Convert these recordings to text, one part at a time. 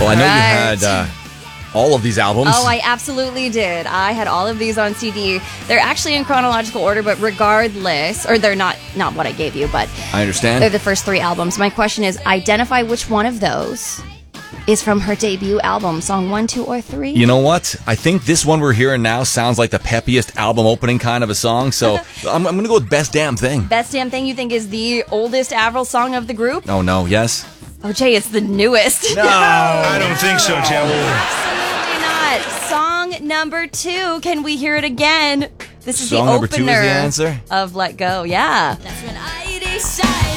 Well, I know you had all of these albums. Oh, I absolutely did. I had all of these on CD. They're actually in chronological order, but regardless, or they're not what I gave you, but I understand. they're the first 3 albums. My question is, identify which one of those is from her debut album, song 1, 2, or 3. You know what? I think this one we're hearing now sounds like the peppiest album opening kind of a song, so I'm going to go with Best Damn Thing. Best Damn Thing you think is the oldest Avril song of the group? Oh, no, yes? Oh, Jay, it's the newest. No! I don't think so, Tim. Absolutely not. Song number 2, can we hear it again? This is Song the number opener 2 is the answer? of Let Go, yeah. That's when I decided,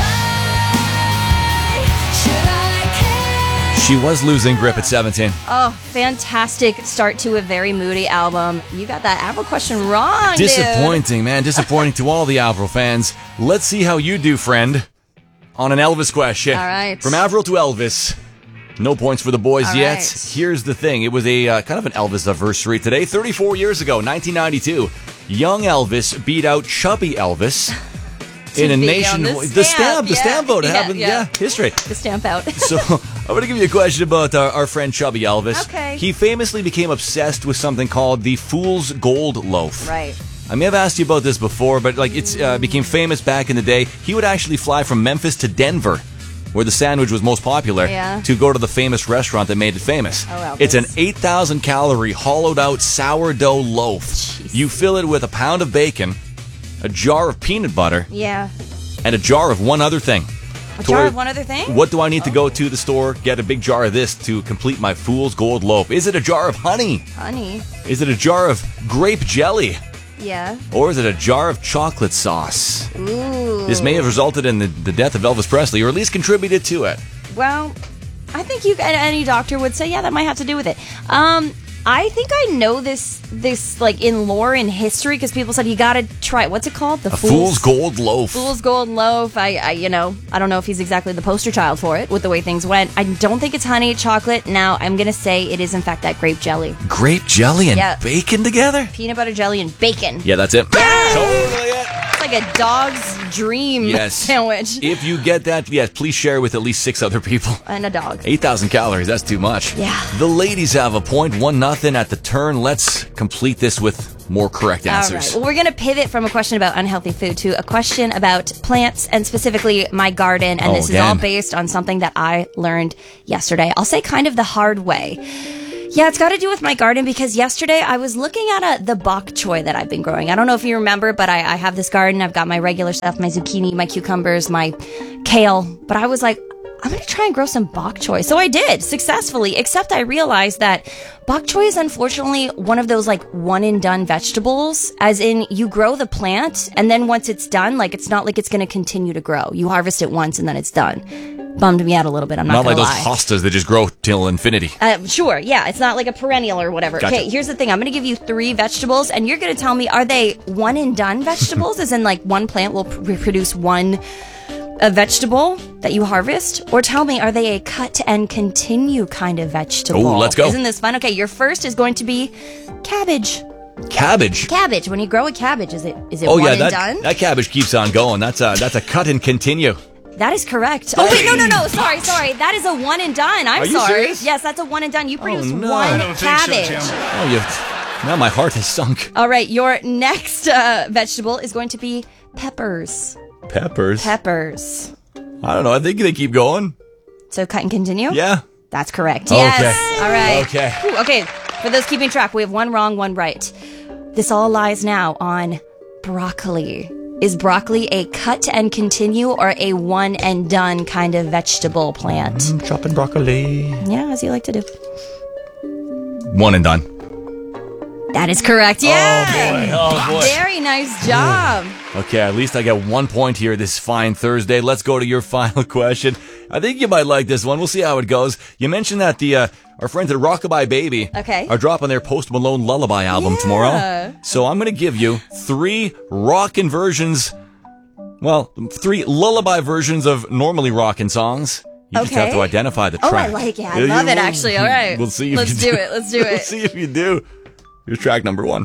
why should I care? She was losing grip at 17. Oh, fantastic start to a very moody album. You got that Avril question wrong, dude. Disappointing, man. Disappointing to all the Avril fans. Let's see how you do, friend, on an Elvis question. All right. From Avril to Elvis. No points for the boys All yet. right. Here's the thing. It was a kind of an Elvis anniversary today. 34 years ago, 1992. Young Elvis beat out chubby Elvis in a be on nation... the stamp vote. It Yeah, happened, yeah. history. The stamp out. So I'm going to give you a question about our friend Chubby Elvis. Okay. He famously became obsessed with something called the Fool's Gold Loaf. Right. I may have asked you about this before, but it's became famous back in the day. He would actually fly from Memphis to Denver, where the sandwich was most popular, Yeah. to go to the famous restaurant that made it famous. Oh, Elvis. It's an 8,000 calorie hollowed out sourdough loaf. Jeez. You fill it with a pound of bacon, a jar of peanut butter, Yeah. and a jar of one other thing. A jar of one other thing? What do I need to go to the store, get a big jar of this to complete my Fool's Gold Loaf? Is it a jar of honey? Honey. Is it a jar of grape jelly? Yeah. Or is it a jar of chocolate sauce? Ooh. This may have resulted in the death of Elvis Presley, or at least contributed to it. Well, I think any doctor would say, yeah, that might have to do with it. I think I know this like in lore and history because people said you gotta try it. What's it called? The A Fool's Gold Loaf. Fool's Gold Loaf. I don't know if he's exactly the poster child for it with the way things went. I don't think it's honey chocolate. Now I'm gonna say it is in fact that grape jelly, Grape jelly and Yeah. bacon together? peanut butter jelly and bacon. Yeah, that's it. Totally it. It's like a dog's dream Yes. sandwich If you get that, yes, please share with at least 6 other people. and a dog. 8,000 calories, that's too much. Yeah. The ladies have a point, 1-0 at the turn. Let's complete this with more correct All answers. right. Well, we're going to pivot from a question about unhealthy food to a question about plants and specifically my garden. And Oh, this is all again. based on something that I learned yesterday. I'll say kind of the hard way. Yeah, it's got to do with my garden because yesterday I was looking at the bok choy that I've been growing. I don't know if you remember, but I have this garden. I've got my regular stuff, my zucchini, my cucumbers, my kale. But I was like, I'm going to try and grow some bok choy. So I did successfully, except I realized that bok choy is unfortunately one of those like one and done vegetables, as in you grow the plant and then once it's done, like it's not like it's going to continue to grow. You harvest it once and then it's done. Bummed me out a little bit. I'm not Not going like to those lie. hostas that just grow till infinity. Sure, yeah. It's not like a perennial or whatever. Gotcha. Okay, here's the thing. I'm going to give you 3 vegetables, and you're going to tell me, are they one and done vegetables? As in, like, one plant will produce a vegetable that you harvest? Or tell me, are they a cut and continue kind of vegetable? Ooh, let's go. Isn't this fun? Okay, your first is going to be cabbage. Cabbage. Cabbage. When you grow a cabbage, is it Oh one yeah, and that done? that cabbage keeps on going. That's a cut and continue. That is correct. Oh, wait, no. Sorry. That is a one and done. I'm Are you sorry. serious? Yes, that's a one and done. You produce no. one I don't think so, cabbage. Tim. Oh, now my heart has sunk. All right, your next vegetable is going to be peppers. Peppers. Peppers. I don't know. I think they keep going. So cut and continue? Yeah. That's correct. Okay. Yes. All right. Okay. Ooh, okay. For those keeping track, we have 1 wrong, 1 right. This all lies now on broccoli. Is broccoli a cut and continue or a one and done kind of vegetable plant? Chopping broccoli. Yeah, as you like to do. One and done. That is correct. Yeah. Oh boy. Very nice job. Okay, at least I get 1 point here this fine Thursday. Let's go to your final question. I think you might like this one. We'll see how it goes. You mentioned that our friends at Rockabye Baby are dropping their Post Malone Lullaby album tomorrow. So I'm going to give you 3 rockin' versions, 3 lullaby versions of normally rockin' songs. You just have to identify the track. Oh, I like it. I love it, actually. All right. We'll see if Let's you do it. Let's do it. We'll see if you do. Here's track number 1.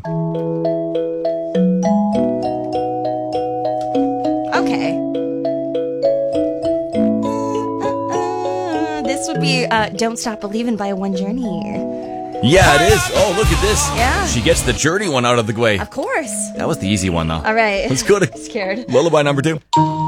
Okay. this would be Don't Stop Believin' by One Journey. Yeah, it is. Oh, look at this. Yeah. She gets the Journey one out of the way. Of course. That was the easy one, though. All right. Let's go to Scared. lullaby number 2.